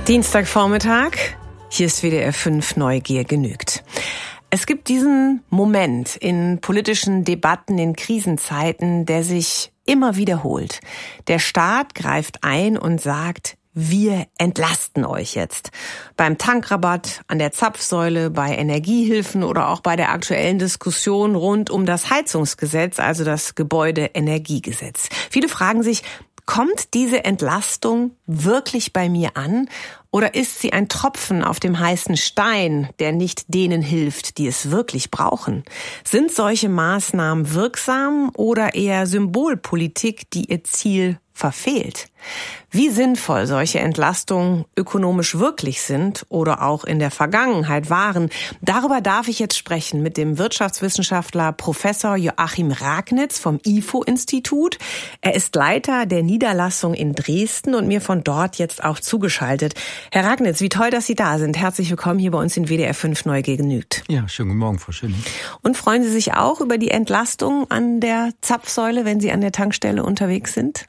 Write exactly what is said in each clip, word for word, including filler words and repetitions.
Dienstagvormittag, hier ist W D R fünf Neugier genügt. Es gibt diesen Moment in politischen Debatten, in Krisenzeiten, der sich immer wiederholt. Der Staat greift ein und sagt, wir entlasten euch jetzt. Beim Tankrabatt, an der Zapfsäule, bei Energiehilfen oder auch bei der aktuellen Diskussion rund um das Heizungsgesetz, also das Gebäudeenergiegesetz. Viele fragen sich, kommt diese Entlastung wirklich bei mir an oder ist sie ein Tropfen auf dem heißen Stein, der nicht denen hilft, die es wirklich brauchen? Sind solche Maßnahmen wirksam oder eher Symbolpolitik, die ihr Ziel verfehlt? Wie sinnvoll solche Entlastungen ökonomisch wirklich sind oder auch in der Vergangenheit waren, darüber darf ich jetzt sprechen mit dem Wirtschaftswissenschaftler Professor Joachim Ragnitz vom I F O-Institut. Er ist Leiter der Niederlassung in Dresden und mir von dort jetzt auch zugeschaltet. Herr Ragnitz, wie toll, dass Sie da sind. Herzlich willkommen hier bei uns in W D R fünf Neugier genügt. Ja, schönen guten Morgen, Frau Schilling. Und freuen Sie sich auch über die Entlastung an der Zapfsäule, wenn Sie an der Tankstelle unterwegs sind?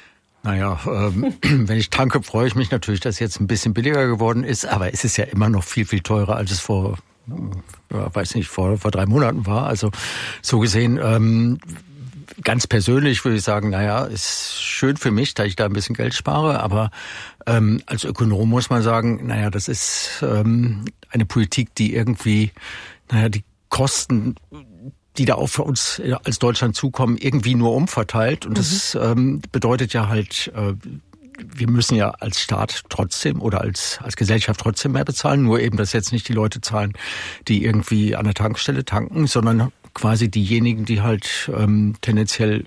Naja, ähm, wenn ich tanke, freue ich mich natürlich, dass es jetzt ein bisschen billiger geworden ist. Aber es ist ja immer noch viel, viel teurer, als es vor, ja, weiß nicht, vor, vor drei Monaten war. Also so gesehen, ähm, ganz persönlich würde ich sagen, naja, ist schön für mich, da ich da ein bisschen Geld spare. Aber ähm, als Ökonom muss man sagen, naja, das ist ähm, eine Politik, die irgendwie, naja, die Kosten, die da auch für uns als Deutschland zukommen, irgendwie nur umverteilt. Und das mhm. ähm, bedeutet ja halt, äh, wir müssen ja als Staat trotzdem oder als als Gesellschaft trotzdem mehr bezahlen. Nur eben, dass jetzt nicht die Leute zahlen, die irgendwie an der Tankstelle tanken, sondern quasi diejenigen, die halt ähm, tendenziell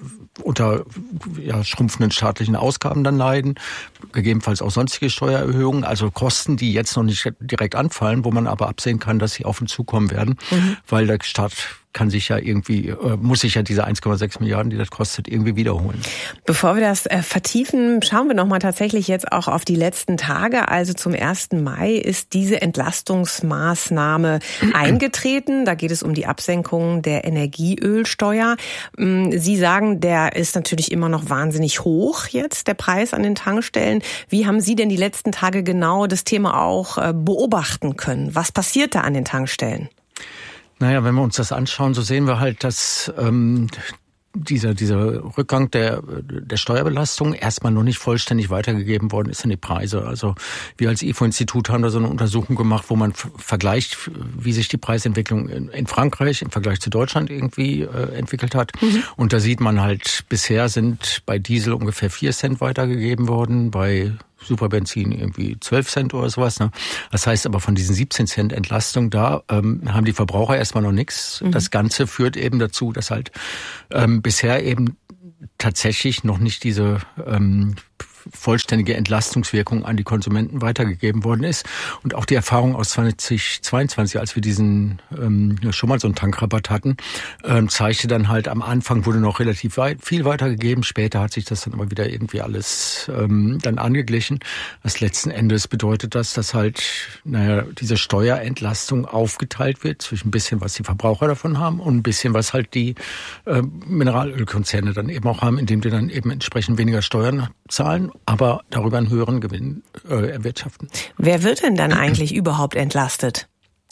unter ja, schrumpfenden staatlichen Ausgaben dann leiden, gegebenenfalls auch sonstige Steuererhöhungen, also Kosten, die jetzt noch nicht direkt anfallen, wo man aber absehen kann, dass sie auf uns zukommen werden, mhm. weil der Staat kann sich ja irgendwie, äh, muss sich ja diese eins Komma sechs Milliarden, die das kostet, irgendwie wiederholen. Bevor wir das äh, vertiefen, schauen wir nochmal tatsächlich jetzt auch auf die letzten Tage. Also zum ersten Mai ist diese Entlastungsmaßnahme eingetreten. Da geht es um die Absenkung der Energieölsteuer. Sie sagen, der ist natürlich immer noch wahnsinnig hoch jetzt, der Preis an den Tankstellen. Wie haben Sie denn die letzten Tage genau das Thema auch äh, beobachten können? Was passiert da an den Tankstellen? Naja, wenn wir uns das anschauen, so sehen wir halt, dass ähm, dieser dieser Rückgang der der Steuerbelastung erstmal noch nicht vollständig weitergegeben worden ist in die Preise. Also wir als I F O-Institut haben da so eine Untersuchung gemacht, wo man f- vergleicht, wie sich die Preisentwicklung in, in Frankreich im Vergleich zu Deutschland irgendwie äh, entwickelt hat. Mhm. Und da sieht man halt, bisher sind bei Diesel ungefähr vier Cent weitergegeben worden, bei Superbenzin irgendwie zwölf Cent oder sowas. Ne? Das heißt aber von diesen siebzehn Cent Entlastung da ähm, haben die Verbraucher erstmal noch nichts. Mhm. Das Ganze führt eben dazu, dass halt ähm, bisher eben tatsächlich noch nicht diese ähm, vollständige Entlastungswirkung an die Konsumenten weitergegeben worden ist. Und auch die Erfahrung aus zweitausendzweiundzwanzig, als wir diesen ähm, schon mal so einen Tankrabatt hatten, ähm, zeigte dann halt, am Anfang wurde noch relativ weit, viel weitergegeben. Später hat sich das dann aber wieder irgendwie alles ähm, dann angeglichen. Das letzten Endes bedeutet das, dass halt, naja, diese Steuerentlastung aufgeteilt wird zwischen ein bisschen, was die Verbraucher davon haben und ein bisschen, was halt die äh, Mineralölkonzerne dann eben auch haben, indem die dann eben entsprechend weniger Steuern zahlen, aber darüber einen höheren Gewinn äh, erwirtschaften. Wer wird denn dann eigentlich überhaupt entlastet?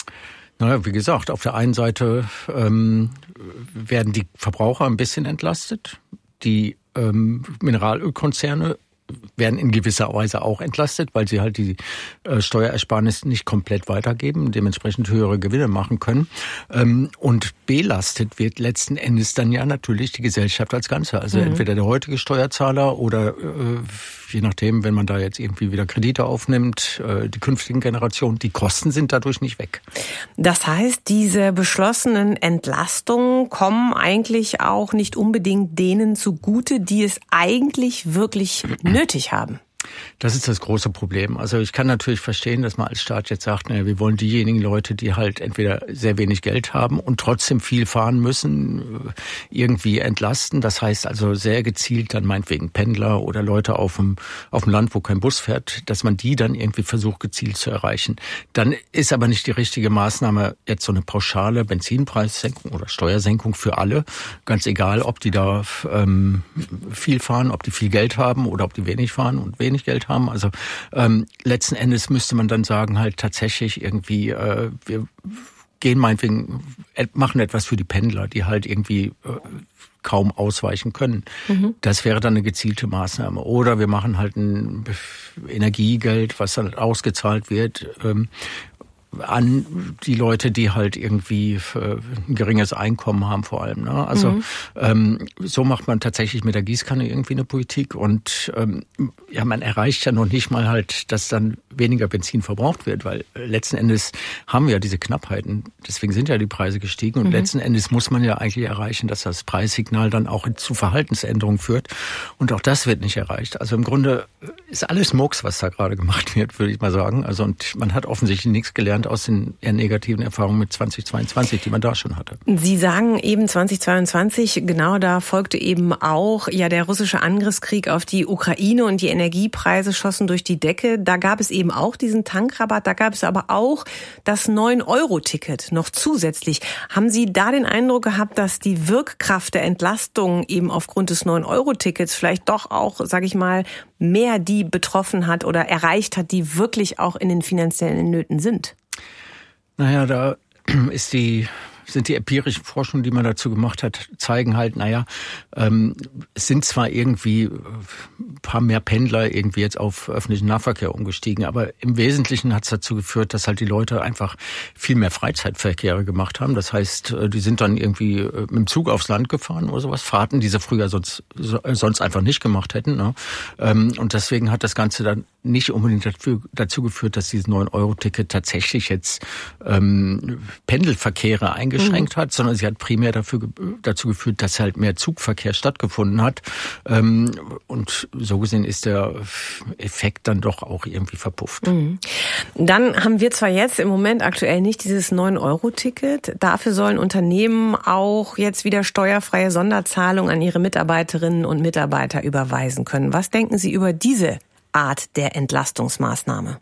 Naja, wie gesagt, auf der einen Seite ähm, werden die Verbraucher ein bisschen entlastet. Die ähm, Mineralölkonzerne werden in gewisser Weise auch entlastet, weil sie halt die äh, Steuerersparnis nicht komplett weitergeben, dementsprechend höhere Gewinne machen können. Ähm, und belastet wird letzten Endes dann ja natürlich die Gesellschaft als Ganze. Also mhm. entweder der heutige Steuerzahler oder äh, je nachdem, wenn man da jetzt irgendwie wieder Kredite aufnimmt, äh, die künftigen Generationen, die Kosten sind dadurch nicht weg. Das heißt, diese beschlossenen Entlastungen kommen eigentlich auch nicht unbedingt denen zugute, die es eigentlich wirklich nötig haben. Das ist das große Problem. Also ich kann natürlich verstehen, dass man als Staat jetzt sagt, naja, wir wollen diejenigen Leute, die halt entweder sehr wenig Geld haben und trotzdem viel fahren müssen, irgendwie entlasten. Das heißt also sehr gezielt dann meinetwegen Pendler oder Leute auf dem, auf dem Land, wo kein Bus fährt, dass man die dann irgendwie versucht gezielt zu erreichen. Dann ist aber nicht die richtige Maßnahme jetzt so eine pauschale Benzinpreissenkung oder Steuersenkung für alle. Ganz egal, ob die da ähm, viel fahren, ob die viel Geld haben oder ob die wenig fahren und wenig Geld haben. Also ähm, letzten Endes müsste man dann sagen, halt tatsächlich irgendwie, äh, wir gehen meinetwegen, machen etwas für die Pendler, die halt irgendwie äh, kaum ausweichen können. Mhm. Das wäre dann eine gezielte Maßnahme. Oder wir machen halt ein Energiegeld, was dann ausgezahlt wird, ähm, an die Leute, die halt irgendwie ein geringes Einkommen haben vor allem. Ne? Also mhm. ähm, so macht man tatsächlich mit der Gießkanne irgendwie eine Politik und ähm, ja, man erreicht ja noch nicht mal halt, dass dann weniger Benzin verbraucht wird, weil letzten Endes haben wir ja diese Knappheiten. Deswegen sind ja die Preise gestiegen und mhm. letzten Endes muss man ja eigentlich erreichen, dass das Preissignal dann auch zu Verhaltensänderungen führt und auch das wird nicht erreicht. Also im Grunde ist alles Murks, was da gerade gemacht wird, würde ich mal sagen. Also und man hat offensichtlich nichts gelernt aus den eher negativen Erfahrungen mit zweitausendzweiundzwanzig, die man da schon hatte. Sie sagen eben zweitausendzweiundzwanzig, genau da folgte eben auch ja der russische Angriffskrieg auf die Ukraine und die Energiepreise schossen durch die Decke. Da gab es eben auch diesen Tankrabatt, da gab es aber auch das neun Euro Ticket noch zusätzlich. Haben Sie da den Eindruck gehabt, dass die Wirkkraft der Entlastung eben aufgrund des neun Euro Tickets vielleicht doch auch, sage ich mal, mehr die betroffen hat oder erreicht hat, die wirklich auch in den finanziellen Nöten sind? Naja, da ist die, sind die empirischen Forschungen, die man dazu gemacht hat, zeigen halt, naja, ähm, es sind zwar irgendwie ein paar mehr Pendler irgendwie jetzt auf öffentlichen Nahverkehr umgestiegen, aber im Wesentlichen hat es dazu geführt, dass halt die Leute einfach viel mehr Freizeitverkehre gemacht haben. Das heißt, die sind dann irgendwie mit dem Zug aufs Land gefahren oder sowas, Fahrten, die sie früher sonst, sonst einfach nicht gemacht hätten. Ne? Und deswegen hat das Ganze dann nicht unbedingt dafür, dazu geführt, dass dieses neun Euro Ticket tatsächlich jetzt ähm, Pendelverkehre eingeschränkt mhm. hat, sondern sie hat primär dafür, dazu geführt, dass halt mehr Zugverkehr stattgefunden hat. Ähm, und so gesehen ist der Effekt dann doch auch irgendwie verpufft. Mhm. Dann haben wir zwar jetzt im Moment aktuell nicht dieses neun Euro Ticket, dafür sollen Unternehmen auch jetzt wieder steuerfreie Sonderzahlungen an ihre Mitarbeiterinnen und Mitarbeiter überweisen können. Was denken Sie über diese Art der Entlastungsmaßnahme?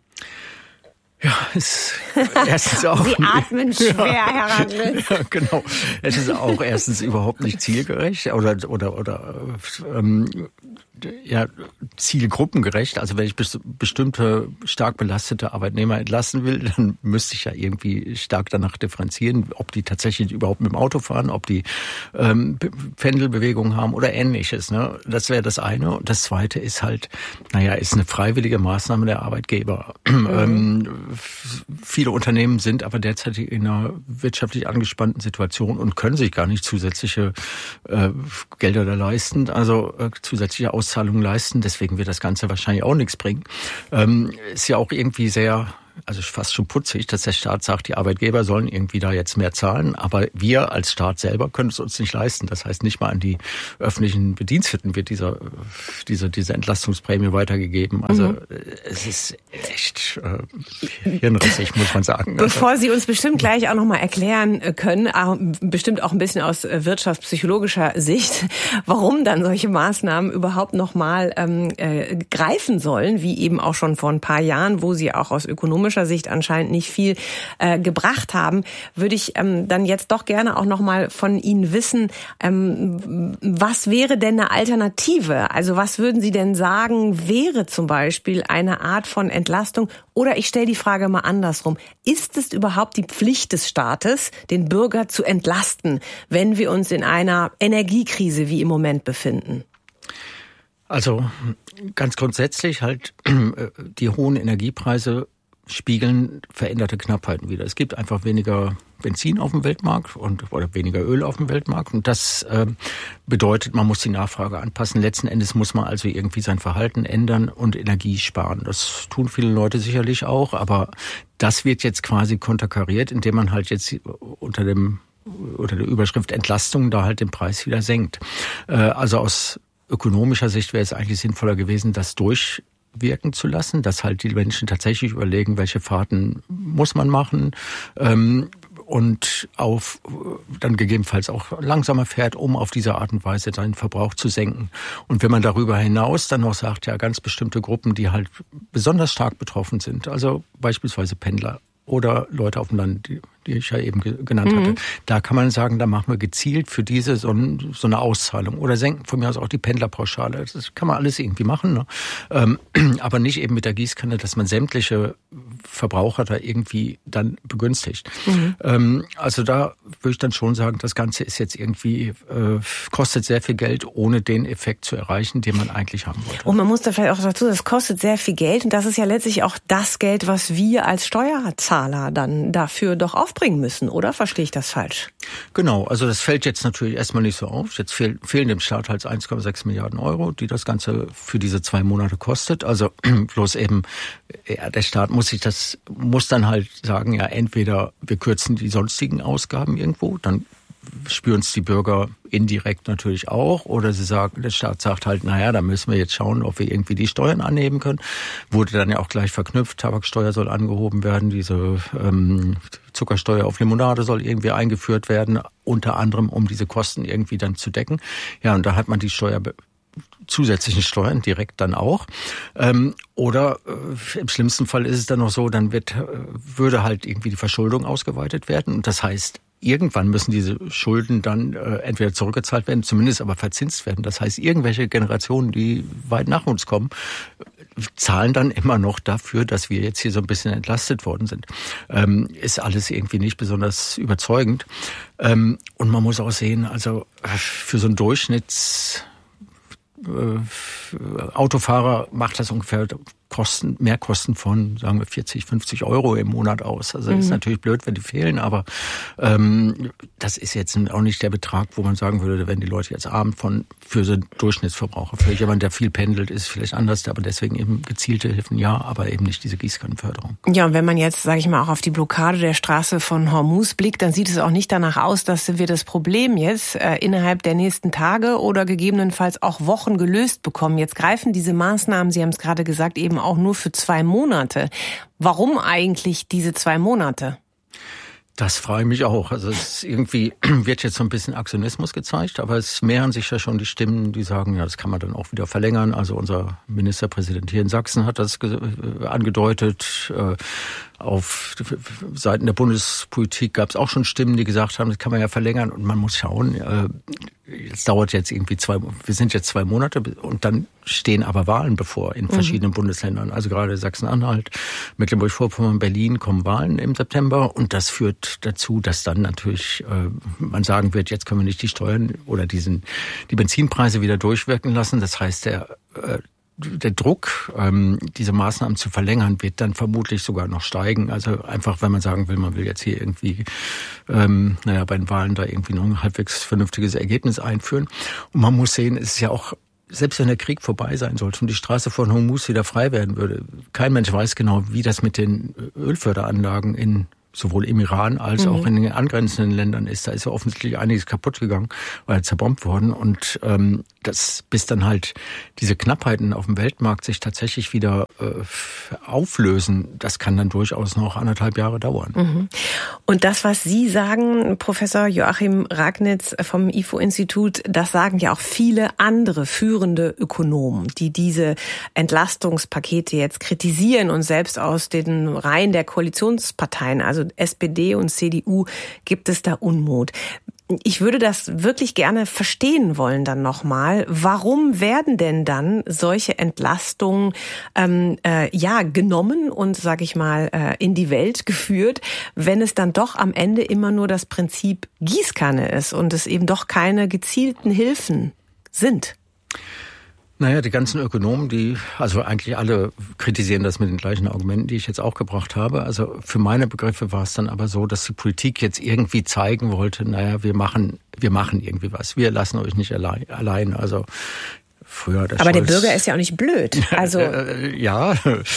Ja, es erstens auch. Sie atmen schwer, ja, Herr Ragles. Ja, genau. Es ist auch erstens überhaupt nicht zielgerecht oder oder oder ähm, ja, zielgruppengerecht. Also wenn ich bestimmte stark belastete Arbeitnehmer entlassen will, dann müsste ich ja irgendwie stark danach differenzieren, ob die tatsächlich überhaupt mit dem Auto fahren, ob die ähm, Pendelbewegungen haben oder Ähnliches. Ne? Das wäre das eine. Und das zweite ist halt, naja, ist eine freiwillige Maßnahme der Arbeitgeber. Mhm. Ähm, viele Unternehmen sind aber derzeit in einer wirtschaftlich angespannten Situation und können sich gar nicht zusätzliche äh, Gelder da leisten, also äh, zusätzliche Auszahlungen leisten. Deswegen wird das Ganze wahrscheinlich auch nichts bringen. Ähm, ist ja auch irgendwie sehr, also fast schon putzig, dass der Staat sagt, die Arbeitgeber sollen irgendwie da jetzt mehr zahlen, aber wir als Staat selber können es uns nicht leisten. Das heißt, nicht mal an die öffentlichen Bediensteten wird dieser, diese, diese Entlastungsprämie weitergegeben. Also mhm. es ist echt äh, hirnrissig, muss man sagen. Bevor also. Sie uns bestimmt gleich auch nochmal erklären können, bestimmt auch ein bisschen aus wirtschaftspsychologischer Sicht, warum dann solche Maßnahmen überhaupt nochmal ähm, äh, greifen sollen, wie eben auch schon vor ein paar Jahren, wo sie auch aus ökonomischer Sicht anscheinend nicht viel äh, gebracht haben, würde ich ähm, dann jetzt doch gerne auch noch mal von Ihnen wissen, ähm, was wäre denn eine Alternative? Also was würden Sie denn sagen, wäre zum Beispiel eine Art von Entlastung? Oder ich stelle die Frage mal andersrum. Ist es überhaupt die Pflicht des Staates, den Bürger zu entlasten, wenn wir uns in einer Energiekrise wie im Moment befinden? Also ganz grundsätzlich halt die hohen Energiepreise spiegeln veränderte Knappheiten wider. Es gibt einfach weniger Benzin auf dem Weltmarkt und oder weniger Öl auf dem Weltmarkt und das äh, bedeutet, man muss die Nachfrage anpassen. Letzten Endes muss man also irgendwie sein Verhalten ändern und Energie sparen. Das tun viele Leute sicherlich auch, aber das wird jetzt quasi konterkariert, indem man halt jetzt unter dem unter der Überschrift Entlastung da halt den Preis wieder senkt. Äh, also aus ökonomischer Sicht wäre es eigentlich sinnvoller gewesen, das durch wirken zu lassen, dass halt die Menschen tatsächlich überlegen, welche Fahrten muss man machen ähm, und auf dann gegebenenfalls auch langsamer fährt, um auf diese Art und Weise seinen Verbrauch zu senken. Und wenn man darüber hinaus dann noch sagt, ja, ganz bestimmte Gruppen, die halt besonders stark betroffen sind, also beispielsweise Pendler, oder Leute auf dem Land, die, die ich ja eben genannt mhm. hatte. Da kann man sagen, da machen wir gezielt für diese so, ein, so eine Auszahlung. Oder senken von mir aus auch die Pendlerpauschale. Das kann man alles irgendwie machen. Ne? Ähm, aber nicht eben mit der Gießkanne, dass man sämtliche Verbraucher da irgendwie dann begünstigt. Mhm. Ähm, also da würde ich dann schon sagen, das Ganze ist jetzt irgendwie, äh, kostet sehr viel Geld, ohne den Effekt zu erreichen, den man eigentlich haben wollte. Und man muss da vielleicht auch dazu, das kostet sehr viel Geld. Und das ist ja letztlich auch das Geld, was wir als Steuerzahler dann dafür doch aufbringen müssen, oder? Verstehe ich das falsch? Genau, also das fällt jetzt natürlich erstmal nicht so auf. Jetzt fehl, fehlen dem Staat halt eins Komma sechs Milliarden Euro, die das Ganze für diese zwei Monate kostet. Also bloß eben, ja, der Staat muss sich das, muss dann halt sagen, ja, entweder wir kürzen die sonstigen Ausgaben irgendwo, dann spüren es die Bürger indirekt natürlich auch. Oder sie sagen, der Staat sagt halt, naja, da müssen wir jetzt schauen, ob wir irgendwie die Steuern anheben können. Wurde dann ja auch gleich verknüpft, Tabaksteuer soll angehoben werden, diese ähm, Zuckersteuer auf Limonade soll irgendwie eingeführt werden, unter anderem, um diese Kosten irgendwie dann zu decken. Ja, und da hat man die Steuer zusätzlichen Steuern direkt dann auch. Ähm, oder äh, im schlimmsten Fall ist es dann noch so, dann wird, äh, würde halt irgendwie die Verschuldung ausgeweitet werden. Und das heißt, irgendwann müssen diese Schulden dann äh, entweder zurückgezahlt werden, zumindest aber verzinst werden. Das heißt, irgendwelche Generationen, die weit nach uns kommen, zahlen dann immer noch dafür, dass wir jetzt hier so ein bisschen entlastet worden sind. Ähm, ist alles irgendwie nicht besonders überzeugend. Ähm, und man muss auch sehen, also für so einen Durchschnitts Autofahrer macht das ungefähr Kosten, Mehrkosten von, sagen wir, vierzig, fünfzig Euro im Monat aus. Also mhm. ist natürlich blöd, wenn die fehlen, aber ähm, das ist jetzt auch nicht der Betrag, wo man sagen würde, wenn die Leute jetzt abend von für so einen Durchschnittsverbraucher, für jemanden, der viel pendelt, ist vielleicht anders, aber deswegen eben gezielte Hilfen ja, aber eben nicht diese Gießkannenförderung. Ja, und wenn man jetzt, sage ich mal, auch auf die Blockade der Straße von Hormuz blickt, dann sieht es auch nicht danach aus, dass wir das Problem jetzt äh, innerhalb der nächsten Tage oder gegebenenfalls auch Wochen gelöst bekommen. Jetzt greifen diese Maßnahmen, Sie haben es gerade gesagt, eben auch nur für zwei Monate. Warum eigentlich diese zwei Monate? Das frage ich mich auch. Also es irgendwie wird jetzt so ein bisschen Aktionismus gezeigt, aber es mehren sich ja schon die Stimmen, die sagen, ja, das kann man dann auch wieder verlängern. Also unser Ministerpräsident hier in Sachsen hat das angedeutet. Auf Seiten der Bundespolitik gab es auch schon Stimmen, die gesagt haben, das kann man ja verlängern. Und man muss schauen, es dauert jetzt irgendwie zwei, wir sind jetzt zwei Monate und dann stehen aber Wahlen bevor in verschiedenen mhm. Bundesländern. Also gerade Sachsen-Anhalt, Mecklenburg-Vorpommern, Berlin kommen Wahlen im September und das führt dazu, dass dann natürlich äh, man sagen wird, jetzt können wir nicht die Steuern oder diesen die Benzinpreise wieder durchwirken lassen. Das heißt, der äh, Der Druck, ähm, diese Maßnahmen zu verlängern, wird dann vermutlich sogar noch steigen. Also einfach, wenn man sagen will, man will jetzt hier irgendwie, ähm, naja, bei den Wahlen da irgendwie noch ein halbwegs vernünftiges Ergebnis einführen. Und man muss sehen, es ist ja auch, selbst wenn der Krieg vorbei sein sollte und die Straße von Hormuz wieder frei werden würde, kein Mensch weiß genau, wie das mit den Ölförderanlagen in sowohl im Iran als auch in den angrenzenden Ländern ist. Da ist ja offensichtlich einiges kaputt gegangen, weil zerbombt worden. Und ähm, das, bis dann halt diese Knappheiten auf dem Weltmarkt sich tatsächlich wieder äh, auflösen, das kann dann durchaus noch anderthalb Jahre dauern. Mhm. Und das, was Sie sagen, Professor Joachim Ragnitz vom I F O-Institut, das sagen ja auch viele andere führende Ökonomen, die diese Entlastungspakete jetzt kritisieren und selbst aus den Reihen der Koalitionsparteien, also S P D und C D U, gibt es da Unmut. Ich würde das wirklich gerne verstehen wollen dann nochmal. Warum werden denn dann solche Entlastungen ähm, äh, ja genommen und, sag ich mal, äh, in die Welt geführt, wenn es dann doch am Ende immer nur das Prinzip Gießkanne ist und es eben doch keine gezielten Hilfen sind? Naja, die ganzen Ökonomen, die, also eigentlich alle kritisieren das mit den gleichen Argumenten, die ich jetzt auch gebracht habe. Also für meine Begriffe war es dann aber so, dass die Politik jetzt irgendwie zeigen wollte, naja, wir machen, wir machen irgendwie was. Wir lassen euch nicht allein. allein. Also früher der Aber Scholz, der Bürger ist ja auch nicht blöd. Also ja,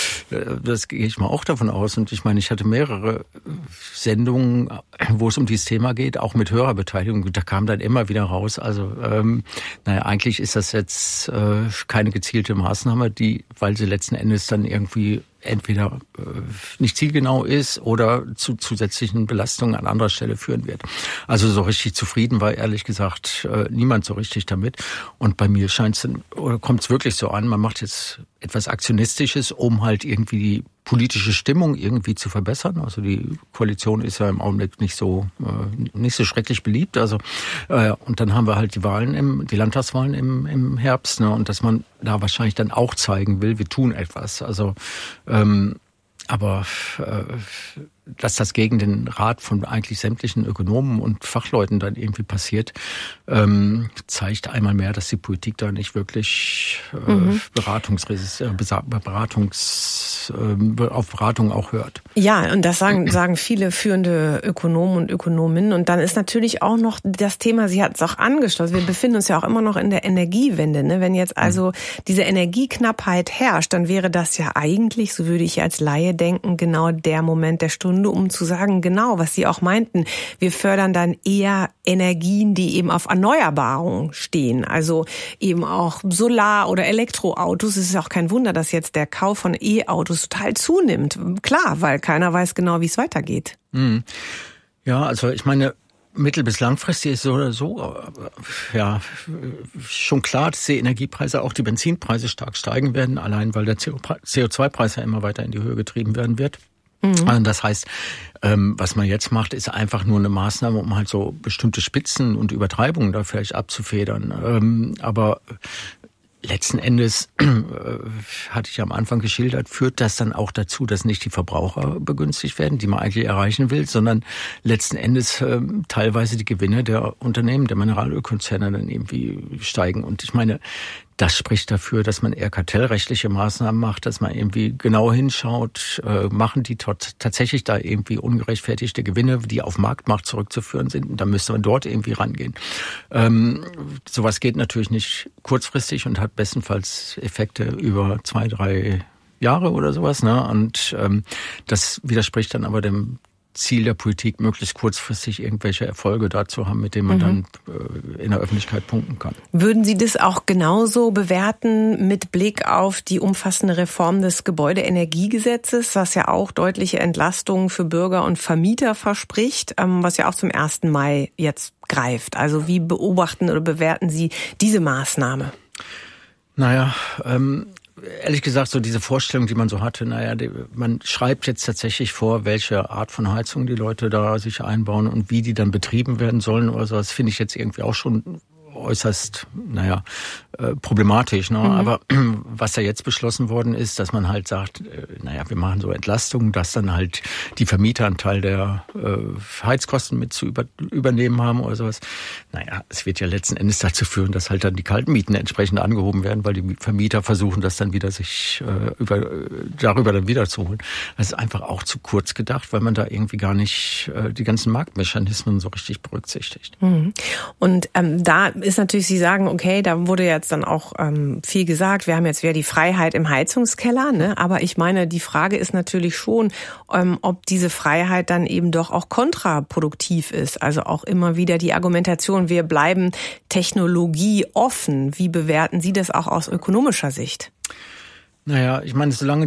das gehe ich mal auch davon aus. Und ich meine, ich hatte mehrere Sendungen, wo es um dieses Thema geht, auch mit Hörerbeteiligung. Da kam dann immer wieder raus. Also ähm, naja, eigentlich ist das jetzt äh, keine gezielte Maßnahme, die, weil sie letzten Endes dann irgendwie entweder äh, nicht zielgenau ist oder zu zusätzlichen Belastungen an anderer Stelle führen wird. Also so richtig zufrieden war ehrlich gesagt äh, niemand so richtig damit. Und bei mir scheint es oder kommt es wirklich so an, man macht jetzt etwas Aktionistisches, um halt irgendwie die politische Stimmung irgendwie zu verbessern. Also die Koalition ist ja im Augenblick nicht so äh, nicht so schrecklich beliebt. Also äh, und dann haben wir halt die Wahlen, im, die Landtagswahlen im, im Herbst, ne? Und dass man da wahrscheinlich dann auch zeigen will, wir tun etwas. Also ähm, aber äh, dass das gegen den Rat von eigentlich sämtlichen Ökonomen und Fachleuten dann irgendwie passiert, ähm, zeigt einmal mehr, dass die Politik da nicht wirklich äh, mhm. Beratungsresist- Beratungs, äh, auf Beratung auch hört. Ja, und das sagen, sagen viele führende Ökonomen und Ökonominnen. Und dann ist natürlich auch noch das Thema, Sie hatten es auch angeschlossen, wir befinden uns ja auch immer noch in der Energiewende. Ne? Wenn jetzt also diese Energieknappheit herrscht, dann wäre das ja eigentlich, so würde ich als Laie denken, genau der Moment der Stunde, um zu sagen, genau, was Sie auch meinten. Wir fördern dann eher Energien, die eben auf Erneuerbaren stehen. Also eben auch Solar- oder Elektroautos. Es ist auch kein Wunder, dass jetzt der Kauf von E-Autos total zunimmt. Klar, weil keiner weiß genau, wie es weitergeht. Ja, also ich meine, mittel- bis langfristig ist so oder so, ja, schon klar, dass die Energiepreise, auch die Benzinpreise stark steigen werden, allein weil der C O zwei Preis ja immer weiter in die Höhe getrieben werden wird. Mhm. Das heißt, was man jetzt macht, ist einfach nur eine Maßnahme, um halt so bestimmte Spitzen und Übertreibungen da vielleicht abzufedern. Aber letzten Endes, äh, hatte ich ja am Anfang geschildert, führt das dann auch dazu, dass nicht die Verbraucher begünstigt werden, die man eigentlich erreichen will, sondern letzten Endes äh, teilweise die Gewinne der Unternehmen, der Mineralölkonzerne dann irgendwie steigen. Und ich meine, das spricht dafür, dass man eher kartellrechtliche Maßnahmen macht, dass man irgendwie genau hinschaut, äh, machen die tot, tatsächlich da irgendwie ungerechtfertigte Gewinne, die auf Marktmacht zurückzuführen sind. Und da müsste man dort irgendwie rangehen. Ähm, sowas geht natürlich nicht kurzfristig und hat bestenfalls Effekte über zwei, drei Jahre oder sowas. Ne? Und ähm, das widerspricht dann aber dem Ziel der Politik, möglichst kurzfristig irgendwelche Erfolge dazu haben, mit denen man mhm. dann äh, in der Öffentlichkeit punkten kann. Würden Sie das auch genauso bewerten mit Blick auf die umfassende Reform des Gebäudeenergiegesetzes, was ja auch deutliche Entlastungen für Bürger und Vermieter verspricht, ähm, was ja auch zum ersten Mai jetzt greift? Also wie beobachten oder bewerten Sie diese Maßnahme? Naja, ähm, ehrlich gesagt, so diese Vorstellung, die man so hatte, naja, die, man schreibt jetzt tatsächlich vor, welche Art von Heizung die Leute da sich einbauen und wie die dann betrieben werden sollen oder so. Das finde ich jetzt irgendwie auch schon äußerst, naja, äh, problematisch. Ne? Mhm. Aber was da jetzt beschlossen worden ist, dass man halt sagt, äh, naja, wir machen so Entlastungen, dass dann halt die Vermieter einen Teil der äh, Heizkosten mit zu über, übernehmen haben oder sowas. Naja, es wird ja letzten Endes dazu führen, dass halt dann die Kaltmieten entsprechend angehoben werden, weil die Vermieter versuchen, das dann wieder sich äh, über, darüber dann wieder zu holen. Das ist einfach auch zu kurz gedacht, weil man da irgendwie gar nicht äh, die ganzen Marktmechanismen so richtig berücksichtigt. Mhm. Und ähm, da ist natürlich, Sie sagen, okay, da wurde jetzt dann auch ähm, viel gesagt, wir haben jetzt wieder die Freiheit im Heizungskeller, ne? Aber ich meine, die Frage ist natürlich schon, ähm, ob diese Freiheit dann eben doch auch kontraproduktiv ist. Also auch immer wieder die Argumentation, wir bleiben technologieoffen. Wie bewerten Sie das auch aus ökonomischer Sicht? Naja, ich meine, solange